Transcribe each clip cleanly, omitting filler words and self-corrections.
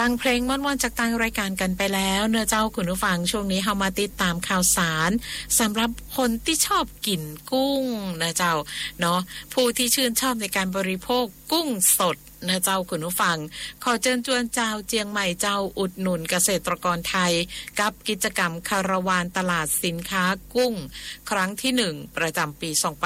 ฟังเพลงม่วนๆจากทางรายการกันไปแล้วเนื้อเจ้าคุณผู้ฟังช่วงนี้เฮามาติดตามข่าวสารสำหรับคนที่ชอบกินกุ้งนะเจ้าเนาะผู้ที่ชื่นชอบในการบริโภคกุ้งสดนะเจ้าคุณผู้ฟังขอเชิญชวนเจ้าเจียงใหม่เจ้าอุดหนุนเกษตรกรไทยกับกิจกรรมคาราวานตลาดสินค้ากุ้งครั้งที่1ประจำปี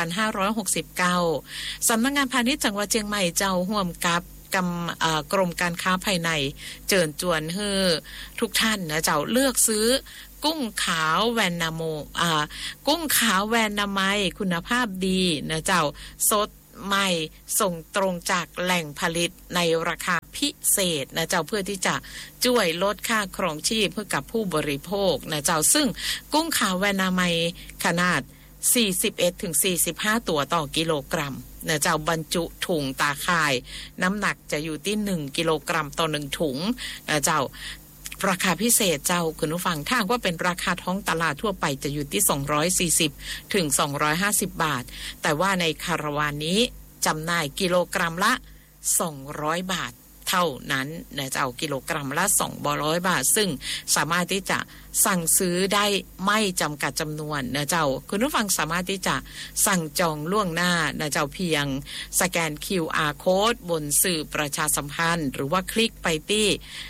2569สำนักงานพาณิชย์จังหวัดเชียงใหม่เจ้าร่วมกับกรมการค้าภายในเชิญชวนให้ทุกท่านนะเจ้าเลือกซื้อกุ้งขาวแวนนาโมกุ้งขาวแวนนาไมคุณภาพดีนะเจ้าสดใหม่ส่งตรงจากแหล่งผลิตในราคาพิเศษนะเจ้าเพื่อที่จะช่วยลดค่าครองชีพเพื่อกับผู้บริโภคนะเจ้าซึ่งกุ้งขาวแวนนาไมขนาด41-45 ตัวต่อกิโลกรัมนะเจ้าบรรจุถุงตาข่ายน้ำหนักจะอยู่ที่1กิโลกรัมต่อ1ถุงนะเจ้าราคาพิเศษเจ้าคุณผู้ฟังถ้าว่าเป็นราคาท้องตลาดทั่วไปจะอยู่ที่240ถึง250บาทแต่ว่าในคาราวานนี้จำหน่ายกิโลกรัมละ200บาทเท่านั้นนะเจ้ากิโลกรัมละ200บาทซึ่งสามารถที่จะสั่งซื้อได้ไม่จำกัดจำนวนนะเจ้าคุณผู้ฟังสามารถที่จะสั่งจองล่วงหน้านะเจ้าเพียงสแกน QR Code บนสื่อประชาสัมพันธ์หรือว่าคลิกไปที่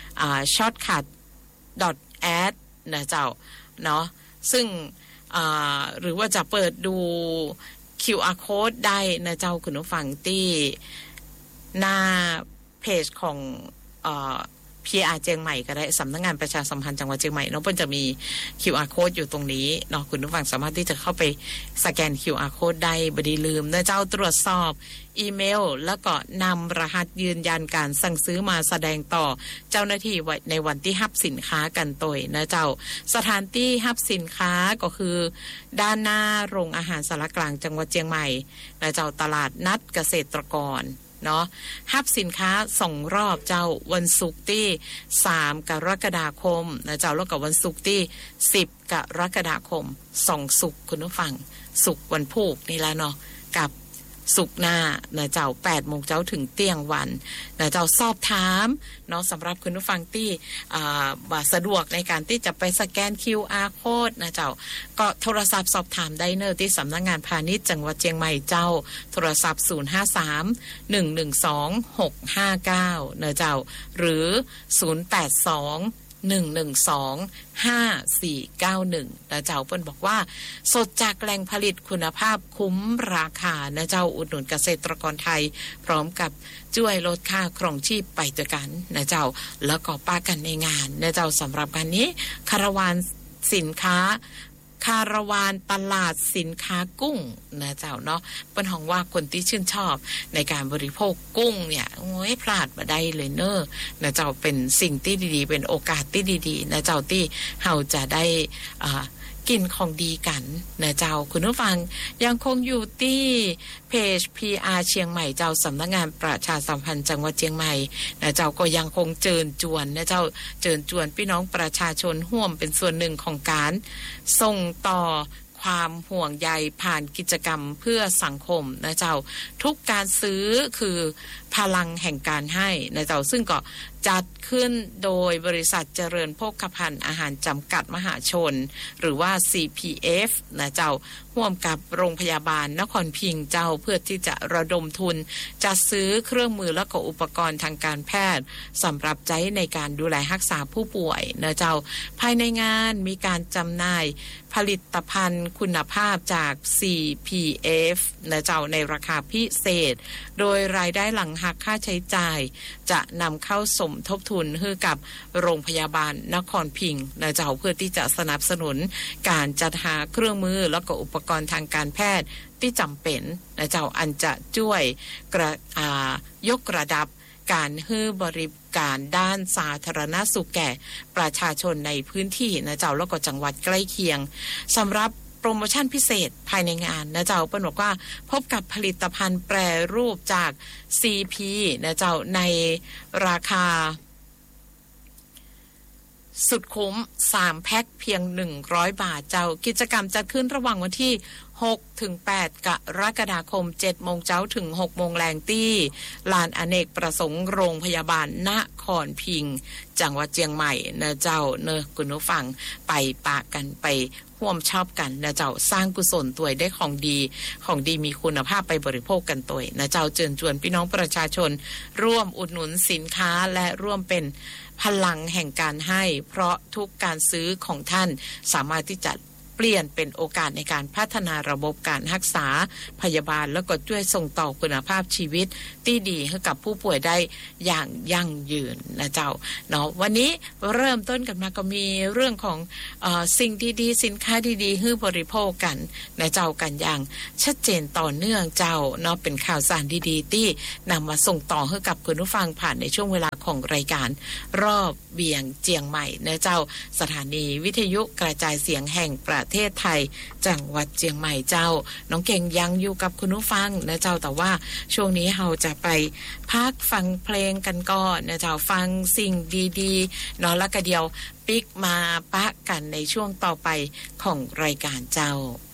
shortcut.ad นะเจ้าเนาะซึ่งหรือว่าจะเปิดดู QR Code ได้นะเจ้าคุณผู้ฟังที่หน้าเพจของPR เชียงใหม่ก็ได้สำนักงานประชาสัมพันธ์จังหวัดเชียงใหม่เนาะเพิ่นจะมี QR Code อยู่ตรงนี้เนาะคุณผู้ฟังสามารถที่จะเข้าไปสแกน QR Code ได้บ่ได้ลืมนะเจ้าตรวจสอบอีเมลแล้วก็นำรหัสยืนยันการสั่งซื้อมาแสดงต่อเจ้าหน้าที่ในวันที่รับสินค้ากันโดยนะเจ้าสถานที่รับสินค้าก็คือด้านหน้าโรงอาหารสารกลางจังหวัดเชียงใหม่นะเจ้าตลาดนัดเกษตรกรเนาะรับสินค้า2รอบเจ้าวันศุกร์ที่3กรกฎาคมนะเจ้าแล้วก็วันศุกร์ที่10กรกฎาคม2ศุกร์คุณผู้ฟังศุกร์วันพุธนี่ละเนาะกับศุกร์หน้านะเจ้า 8:00 นเจ้าถึงเที่ยงวันนะเจ้าสอบถามเนาะสำหรับคุณผู้ฟังที่สะดวกในการที่จะไปสแกน QR Code นะเจ้าก็โทรศัพท์สอบถามได้เนอที่สำนักงานพาณิชย์จังหวัดเชียงใหม่เจ้าโทรศัพท์053-112-659นะเจ้าหรือ082-112-5491นะเจ้าเปิ้นบอกว่าสดจากแหล่งผลิตคุณภาพคุ้มราคานะเจ้าอุดหนุนเกษตรกรไทยพร้อมกับช่วยลดค่าครองชีพไปด้วยกันนะเจ้าแล้วก็ป้ากันในงานนะเจ้าสำหรับการนี้คาราวานสินค้าคาราวานตลาดสินค้ากุ้งนะเจ้าเนาะเป็นห้องว่าคนที่ชื่นชอบในการบริโภคกุ้งเนี่ยโอ้ยพลาดมาได้เลยเนอะนะเจ้าเป็นสิ่งที่ดีๆเป็นโอกาสที่ดีๆนะเจ้าที่เราจะได้กินของดีกันนะเจ้าคุณผู้ฟังยังคงอยู่ที่เพจ PR เชียงใหม่เจ้าสำนักงานประชาสัมพันธ์จังหวัดเชียงใหม่นะเจ้าก็ยังคงเชิญชวนนะเจ้าเชิญชวนพี่น้องประชาชนร่วมเป็นส่วนหนึ่งของการส่งต่อความห่วงใยผ่านกิจกรรมเพื่อสังคมนะเจ้าทุกการซื้อคือพลังแห่งการให้นะเจ้าซึ่งก็จัดขึ้นโดยบริษัทเจริญโภคภัณฑ์อาหารจำกัดมหาชนหรือว่า CPF นะเจ้าร่วมกับโรงพยาบาลนครพิงค์เจ้าเพื่อที่จะระดมทุนจัดซื้อเครื่องมือและก็อุปกรณ์ทางการแพทย์สำหรับใช้ในการดูแลรักษาผู้ป่วยนะเจ้าภายในงานมีการจำหน่ายผลิตภัณฑ์คุณภาพจาก CPF นะเจ้าในราคาพิเศษโดยรายได้หลังหักค่าใช้จ่ายจะนำเข้าสมทบทุนให้กับโรงพยาบาลนครพิงค์นะเจ้าเพื่อที่จะสนับสนุนการจัดหาเครื่องมือและก็อุปกรณ์ทางการแพทย์ที่จำเป็นนะเจ้าอันจะช่วยยกระดับการให้บริการด้านสาธารณสุขแก่ประชาชนในพื้นที่นะเจ้าแล้วก็จังหวัดใกล้เคียงสำหรับโปรโมชั่นพิเศษภายในงานนะเจ้าเปิ้นบอกว่าพบกับผลิตภัณฑ์แปรรูปจาก CP นะเจ้าในราคาสุดคุ้ม3แพ็คเพียง100 บาทเจ้ากิจกรรมจัดขึ้นระหว่างวันที่6 ถึง 8 กรกฎาคม 7 โมงเช้าถึง 6 โมงแรงที่ลานอเนกประสงค์โรงพยาบาลนครพิงค์จังหวัดเชียงใหม่นะเจ้าเนอะคุณผู้ฟังไปปะกันไปร่วมชอบกันนะเจ้าสร้างกุศลตัวได้ของดีมีคุณภาพไปบริโภคกันตัวนะเจ้าเชิญชวนพี่น้องประชาชนร่วมอุดหนุนสินค้าและร่วมเป็นพลังแห่งการให้เพราะทุกการซื้อของท่านสามารถที่จะเปลี่ยนเป็นโอกาสในการพัฒนาระบบการรักษาพยาบาลแล้วก็ช่วยส่งต่อคุณภาพชีวิตที่ดีให้กับผู้ป่วยได้อย่างยั่งยืนนะเจ้าเนาะวันนี้เริ่มต้นกันมาก็มีเรื่องของสิ่งดีๆสินค้าดีๆให้บริโภคกันนะเจ้ากันอย่างชัดเจนต่อเนื่องเจ้าเนาะเป็นข่าวสารดีๆที่นำมาส่งต่อให้กับคุณผู้ฟังผ่านในช่วงเวลาของรายการรอบเบี่ยงเจียงใหม่นะเจ้าสถานีวิทยุกระจายเสียงแห่งประเทศไทยจังหวัดเชียงใหม่เจ้าน้องเก่งยังอยู่กับคุณผู้ฟังนะเจ้าแต่ว่าช่วงนี้เราจะไปพักฟังเพลงกันก่อนนะเจ้าฟังสิ่งดีๆเนาะแล้วก็เดียวปิกมาปะกันในช่วงต่อไปของรายการเจ้า